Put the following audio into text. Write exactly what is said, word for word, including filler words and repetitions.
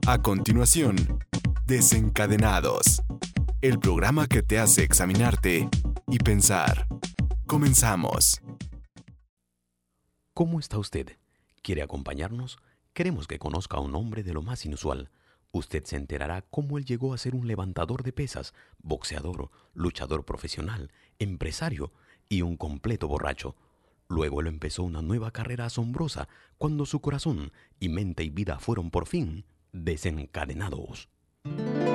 A continuación, Desencadenados, el programa que te hace examinarte y pensar. Comenzamos. ¿Cómo está usted? ¿Quiere acompañarnos? Queremos que conozca a un hombre de lo más inusual. Usted se enterará cómo él llegó a ser un levantador de pesas, boxeador, luchador profesional, empresario y un completo borracho. Luego él empezó una nueva carrera asombrosa cuando su corazón y mente y vida fueron por fin desencadenados.